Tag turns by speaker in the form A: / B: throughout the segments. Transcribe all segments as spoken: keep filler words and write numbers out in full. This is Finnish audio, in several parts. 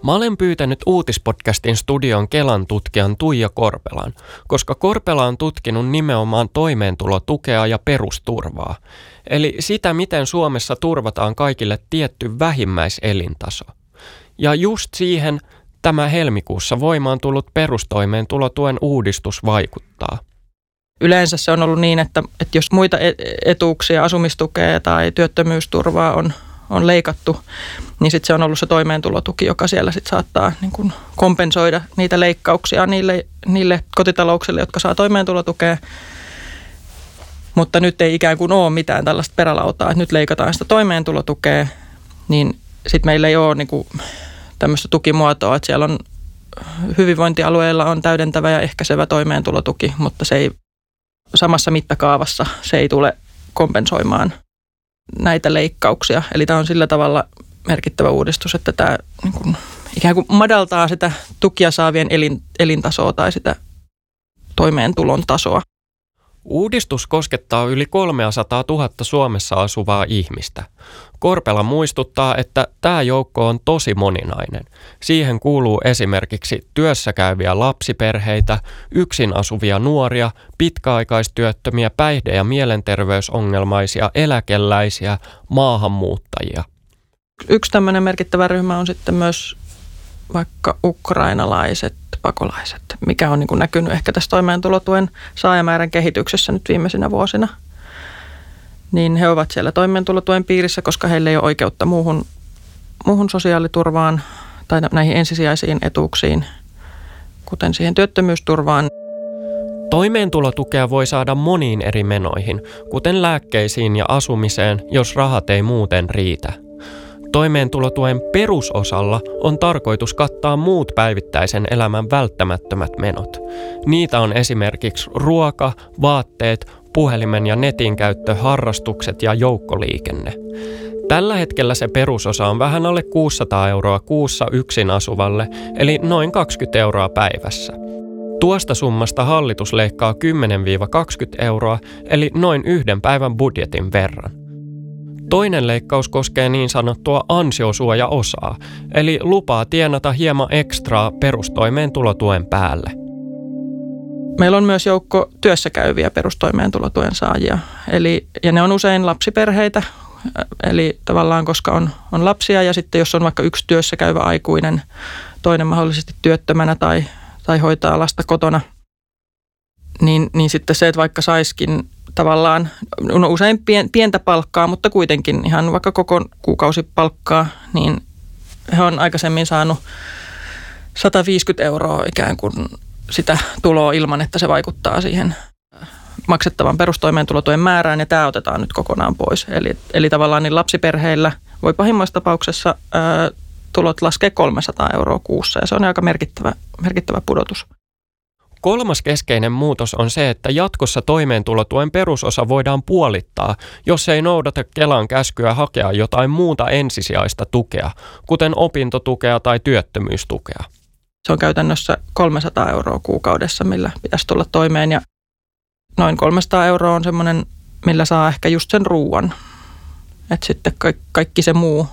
A: Mä olen pyytänyt uutispodcastin studion Kelan tutkijan Tuija Korpelan, koska Korpela on tutkinut nimenomaan toimeentulotukea ja perusturvaa. Eli sitä, miten Suomessa turvataan kaikille tietty vähimmäiselintaso. Ja just siihen tämä helmikuussa voimaan tullut perustoimeentulotuen uudistus vaikuttaa.
B: Yleensä se on ollut niin, että, että jos muita etuuksia, asumistukea tai työttömyysturvaa on, on leikattu, niin sitten se on ollut se toimeentulotuki, joka siellä sitten saattaa niin kuin kompensoida niitä leikkauksia niille, niille kotitalouksille, jotka saa toimeentulotukea. Mutta nyt ei ikään kuin ole mitään tällaista perälautaa, että nyt leikataan sitä toimeentulotukea, niin sitten meillä ei ole niin kuin tämmöistä tukimuotoa, että siellä on hyvinvointialueilla on täydentävä ja ehkäisevä toimeentulotuki, mutta se ei samassa mittakaavassa se ei tule kompensoimaan näitä leikkauksia. Eli tämä on sillä tavalla merkittävä uudistus, että tämä niin kuin, ikään kuin madaltaa sitä tukia saavien elin, elintasoa tai sitä toimeentulon tasoa.
A: Uudistus koskettaa yli kolmesataatuhatta Suomessa asuvaa ihmistä. Korpela muistuttaa, että tämä joukko on tosi moninainen. Siihen kuuluu esimerkiksi työssäkäyviä lapsiperheitä, yksin asuvia nuoria, pitkäaikaistyöttömiä, päihde- ja mielenterveysongelmaisia, eläkeläisiä, maahanmuuttajia.
B: Yksi tämmöinen merkittävä ryhmä on sitten myös vaikka ukrainalaiset pakolaiset, mikä on niin kuin näkynyt ehkä tässä toimeentulotuen saajamäärän kehityksessä nyt viimeisinä vuosina. Niin he ovat siellä toimeentulotuen piirissä, koska heillä ei ole oikeutta muuhun, muuhun sosiaaliturvaan tai näihin ensisijaisiin etuuksiin, kuten siihen työttömyysturvaan.
A: Toimeentulotukea voi saada moniin eri menoihin, kuten lääkkeisiin ja asumiseen, jos rahat ei muuten riitä. Toimeentulotuen perusosalla on tarkoitus kattaa muut päivittäisen elämän välttämättömät menot. Niitä on esimerkiksi ruoka, vaatteet, puhelimen ja netin käyttö, harrastukset ja joukkoliikenne. Tällä hetkellä se perusosa on vähän alle kuusisataa euroa kuussa yksin asuvalle, eli noin kaksikymmentä euroa päivässä. Tuosta summasta hallitus leikkaa kymmenen kaksikymmentä euroa, eli noin yhden päivän budjetin verran. Toinen leikkaus koskee niin sanottua ansiosuojaosaa, eli lupaa tienata hieman ekstraa perustoimeentulotuen päälle.
B: Meillä on myös joukko työssäkäyviä perustoimeentulotuen saajia, eli, ja ne on usein lapsiperheitä, eli tavallaan koska on, on lapsia ja sitten jos on vaikka yksi työssäkäyvä aikuinen, toinen mahdollisesti työttömänä tai, tai hoitaa lasta kotona, niin, niin sitten se, että vaikka saisikin tavallaan, no usein pientä palkkaa, mutta kuitenkin ihan vaikka koko kuukausipalkkaa, niin he on aikaisemmin saanut sata viisikymmentä euroa ikään kuin sitä tuloa ilman, että se vaikuttaa siihen maksettavan perustoimeentulotuen määrään, ja tämä otetaan nyt kokonaan pois. Eli, eli tavallaan niin lapsiperheillä voi pahimmassa tapauksessa ää, tulot laskea kolmesataa euroa kuussa, ja se on aika merkittävä, merkittävä pudotus.
A: Kolmas keskeinen muutos on se, että jatkossa toimeentulotuen perusosa voidaan puolittaa, jos ei noudata Kelan käskyä hakea jotain muuta ensisijaista tukea, kuten opintotukea tai työttömyystukea.
B: Se on käytännössä kolmesataa euroa kuukaudessa, millä pitäisi tulla toimeen, ja noin kolmesataa euroa on semmoinen, millä saa ehkä just sen ruuan. Että sitten kaikki se muu,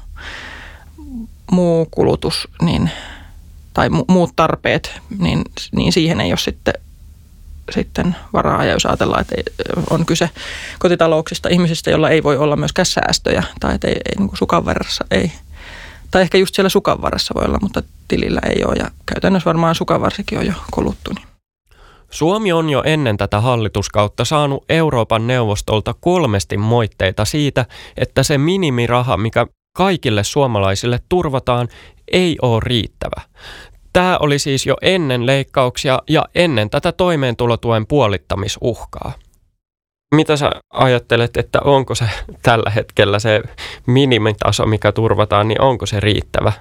B: muu kulutus niin, tai mu- muut tarpeet, niin, niin siihen ei ole sitten, sitten varaa. Ja jos ajatellaan, että ei, on kyse kotitalouksista, ihmisistä, joilla ei voi olla myöskään säästöjä tai että ei, ei niin kuin sukan varressa ei. Tai ehkä just siellä sukan varressa voi olla, mutta tilillä ei ole, ja käytännössä varmaan sukanvarsikin on jo kuluttu. Niin.
A: Suomi on jo ennen tätä hallituskautta saanut Euroopan neuvostolta kolmesti moitteita siitä, että se minimiraha, mikä kaikille suomalaisille turvataan, ei ole riittävä. Tämä oli siis jo ennen leikkauksia ja ennen tätä toimeentulotuen puolittamisuhkaa. Mitä sä ajattelet, että onko se tällä hetkellä se minimitaso, mikä turvataan, niin onko se riittävä?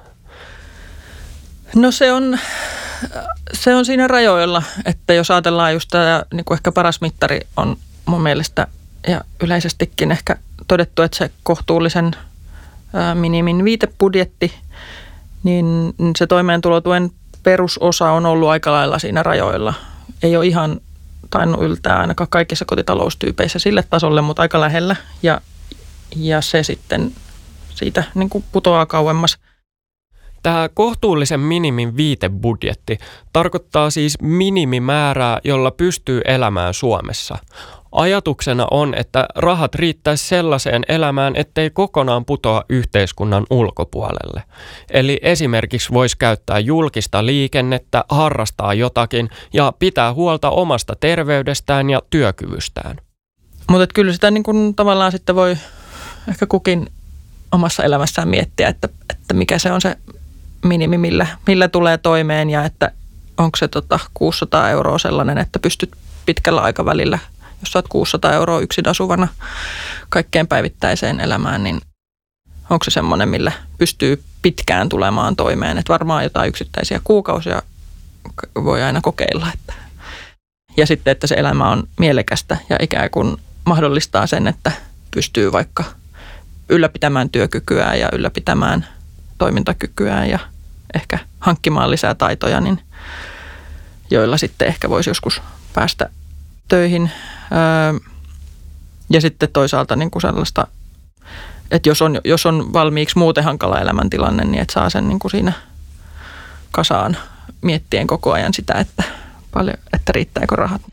B: No se on, se on siinä rajoilla, että jos ajatellaan just tämä, niin kuin ehkä paras mittari on mun mielestä ja yleisestikin ehkä todettu, että se kohtuullisen minimin viitebudjetti, niin se toimeentulotuen perusosa on ollut aika lailla siinä rajoilla. Ei ole ihan tainnut yltää ainakaan kaikissa kotitaloustyypeissä sille tasolle, mutta aika lähellä, ja, ja se sitten siitä niin kuin putoaa kauemmas.
A: Tämä kohtuullisen minimin viitebudjetti tarkoittaa siis minimimäärää, jolla pystyy elämään Suomessa. Ajatuksena on, että rahat riittäisi sellaiseen elämään, ettei kokonaan putoa yhteiskunnan ulkopuolelle. Eli esimerkiksi voisi käyttää julkista liikennettä, harrastaa jotakin ja pitää huolta omasta terveydestään ja työkyvystään.
B: Mutta kyllä sitä niin kun tavallaan sitten voi ehkä kukin omassa elämässään miettiä, että, että mikä se on se minimi, millä, millä tulee toimeen ja että onko se tota kuusisataa euroa sellainen, että pystyt pitkällä aikavälillä, jos saat kuusisataa euroa yksin asuvana kaikkeen päivittäiseen elämään, niin onko se semmoinen, millä pystyy pitkään tulemaan toimeen. Että varmaan jotain yksittäisiä kuukausia voi aina kokeilla. Että. Ja sitten, että se elämä on mielekästä ja ikään kuin mahdollistaa sen, että pystyy vaikka ylläpitämään työkykyään ja ylläpitämään toimintakykyään ja ehkä hankkimaan lisää taitoja, niin joilla sitten ehkä voisi joskus päästä töihin. Ja sitten toisaalta niin kuin sellaista, että jos on, jos on valmiiksi muuten hankala elämäntilanne, niin että saa sen niin kuin siinä kasaan miettien koko ajan sitä, että, paljon, että riittääkö rahat.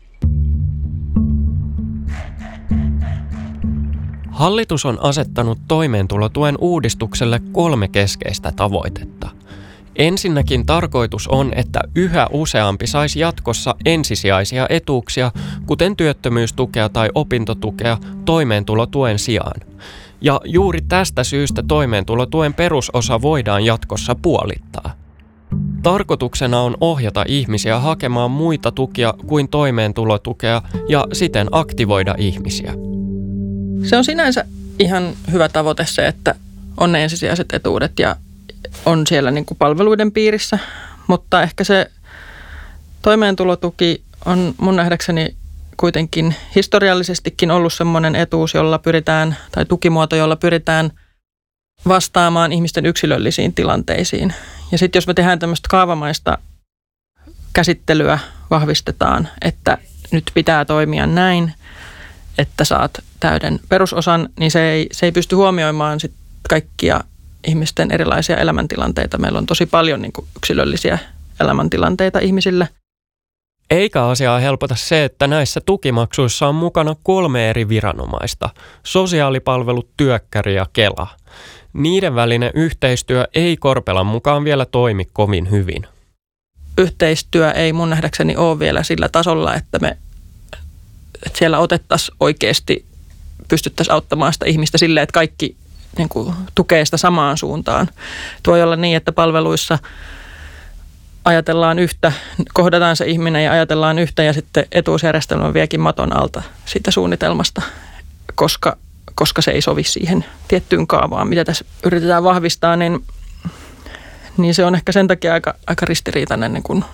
A: Hallitus on asettanut toimeentulotuen uudistukselle kolme keskeistä tavoitetta. Ensinnäkin tarkoitus on, että yhä useampi saisi jatkossa ensisijaisia etuuksia, kuten työttömyystukea tai opintotukea, toimeentulotuen sijaan. Ja juuri tästä syystä toimeentulotuen perusosa voidaan jatkossa puolittaa. Tarkoituksena on ohjata ihmisiä hakemaan muita tukia kuin toimeentulotukea ja siten aktivoida ihmisiä.
B: Se on sinänsä ihan hyvä tavoite se, että on ne ensisijaiset etuudet ja on siellä niin kuin palveluiden piirissä, mutta ehkä se toimeentulotuki on mun nähdäkseni kuitenkin historiallisestikin ollut semmoinen etuus, jolla pyritään, tai tukimuoto, jolla pyritään vastaamaan ihmisten yksilöllisiin tilanteisiin. Ja sitten jos me tehdään tämmöistä kaavamaista käsittelyä, vahvistetaan, että nyt pitää toimia näin, että saat täyden perusosan, niin se ei, se ei pysty huomioimaan sit kaikkia ihmisten erilaisia elämäntilanteita. Meillä on tosi paljon niin kuin yksilöllisiä elämäntilanteita ihmisille.
A: Eikä asiaa helpota se, että näissä tukimaksuissa on mukana kolme eri viranomaista, sosiaalipalvelut, työkkäri ja Kela. Niiden välinen yhteistyö ei Korpelan mukaan vielä toimi kovin hyvin.
B: Yhteistyö ei mun nähdäkseni ole vielä sillä tasolla, että me että siellä otettaisiin oikeasti, pystyttäisiin auttamaan sitä ihmistä silleen, että kaikki niin kuin tukee sitä samaan suuntaan. Tuo voi olla niin, että palveluissa ajatellaan yhtä, kohdataan se ihminen ja ajatellaan yhtä ja sitten etuusjärjestelmä viekin maton alta siitä suunnitelmasta, koska, koska se ei sovi siihen tiettyyn kaavaan, mitä tässä yritetään vahvistaa, niin, niin se on ehkä sen takia aika, aika ristiriitainen niin kuin